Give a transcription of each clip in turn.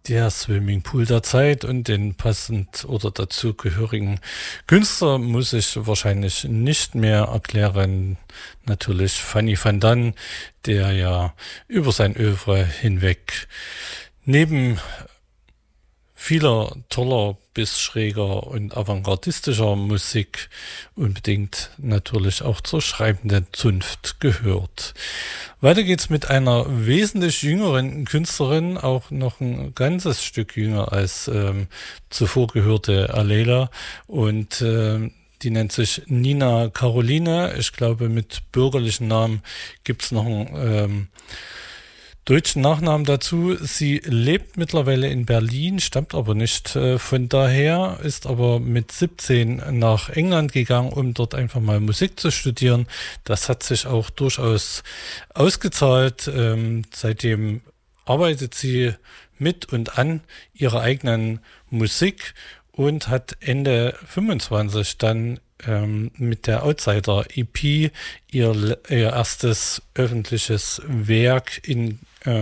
Der Swimmingpool der Zeit und den passend oder dazugehörigen Künstler muss ich wahrscheinlich nicht mehr erklären. Natürlich Fanny van Dan, der ja über sein Œuvre hinweg neben vieler toller bis schräger und avantgardistischer Musik unbedingt natürlich auch zur schreibenden Zunft gehört. Weiter geht's mit einer wesentlich jüngeren Künstlerin, auch noch ein ganzes Stück jünger als zuvor gehörte Alela, und die nennt sich Nina Caroline. Ich glaube, mit bürgerlichen Namen gibt's noch einen deutschen Nachnamen dazu. Sie lebt mittlerweile in Berlin, stammt aber nicht von daher, ist aber mit 17 nach England gegangen, um dort einfach mal Musik zu studieren. Das hat sich auch durchaus ausgezahlt. Seitdem arbeitet sie mit und an ihrer eigenen Musik und hat Ende 25 dann mit der Outsider EP ihr erstes öffentliches Werk in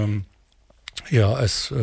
als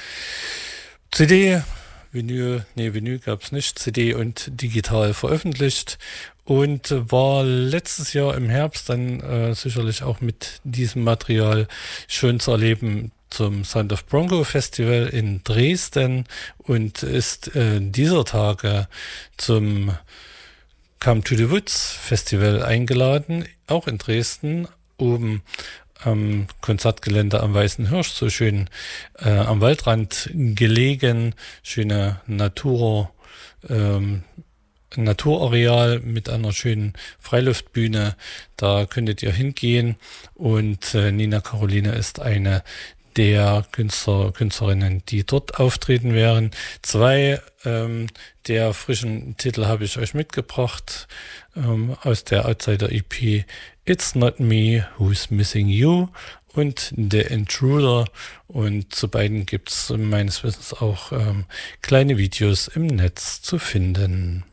CD, Vinyl gab's nicht, CD und digital veröffentlicht und war letztes Jahr im Herbst dann sicherlich auch mit diesem Material schön zu erleben zum Sound of Bronco Festival in Dresden und ist dieser Tage zum Come to the Woods Festival eingeladen, auch in Dresden, oben am Konzertgelände am Weißen Hirsch, so schön am Waldrand gelegen, schöne Naturareal mit einer schönen Freiluftbühne, da könntet ihr hingehen und Nina Caroline ist eine der Künstlerinnen, die dort auftreten werden. 2 der frischen Titel habe ich euch mitgebracht aus der Outsider EP It's Not Me Who's Missing You und The Intruder, und zu beiden gibt's meines Wissens auch kleine Videos im Netz zu finden.